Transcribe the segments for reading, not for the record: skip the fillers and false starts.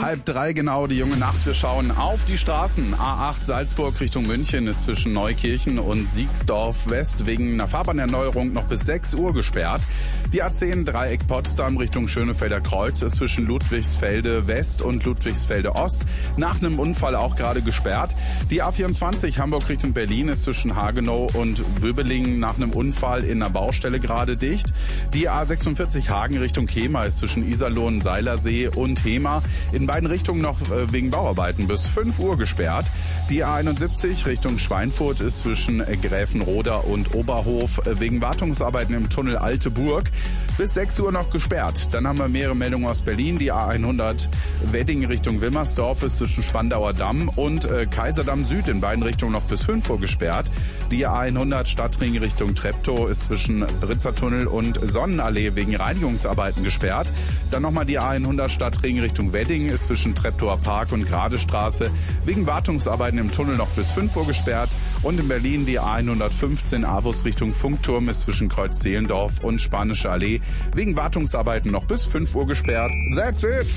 2:30 genau, die junge Nacht. Wir schauen auf die Straßen. A8 Salzburg Richtung München ist zwischen Neukirchen und Siegsdorf West wegen einer Fahrbahnerneuerung noch bis 6 Uhr gesperrt. Die A10 Dreieck Potsdam Richtung Schönefelder Kreuz ist zwischen Ludwigsfelde West und Ludwigsfelde Ost nach einem Unfall auch gerade gesperrt. Die A24 Hamburg Richtung Berlin ist zwischen Hagenow und Wöbelingen nach einem Unfall in einer Baustelle gerade dicht. Die A46 Hagen Richtung Hemer ist zwischen Iserlohn, Seilersee und Hemer in beiden Richtungen noch wegen Bauarbeiten bis 5 Uhr gesperrt. Die A71 Richtung Schweinfurt ist zwischen Gräfenroda und Oberhof wegen Wartungsarbeiten im Tunnel Alte Burg bis 6 Uhr noch gesperrt. Dann haben wir mehrere Meldungen aus Berlin. Die A100 Wedding Richtung Wilmersdorf ist zwischen Spandauer Damm und Kaiserdamm Süd in beiden Richtungen noch bis 5 Uhr gesperrt. Die A100 Stadtring Richtung Treptow ist zwischen Britzertunnel und Sonnenallee wegen Reinigungsarbeiten gesperrt. Dann nochmal die A100 Stadtring Richtung Wedding ist zwischen Treptower Park und Gradestraße wegen Wartungsarbeiten im Tunnel noch bis 5 Uhr gesperrt. Und in Berlin die A115 Avus Richtung Funkturm ist zwischen Kreuz-Zehlendorf und Spanische Allee wegen Wartungsarbeiten noch bis 5 Uhr gesperrt. That's it!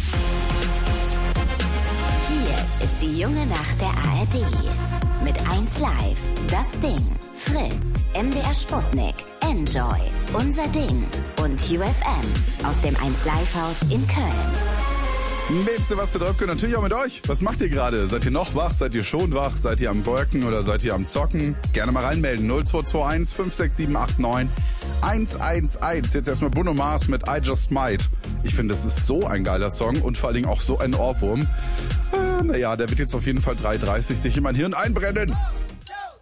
Hier ist die junge Nacht der ARD. Mit 1 Live, Das Ding, Fritz, MDR Sputnik, Enjoy, Unser Ding und UFM aus dem 1 Live Haus in Köln. Willst du was zu Dröpke? Natürlich auch mit euch. Was macht ihr gerade? Seid ihr noch wach? Seid ihr schon wach? Seid ihr am Worken oder seid ihr am Zocken? Gerne mal reinmelden. 0221 56789 111. Jetzt erstmal Bruno Mars mit I Just Might. Ich finde, das ist so ein geiler Song und vor allen Dingen auch so ein Ohrwurm. Naja, der wird jetzt auf jeden Fall 3:30 sich in mein Hirn einbrennen.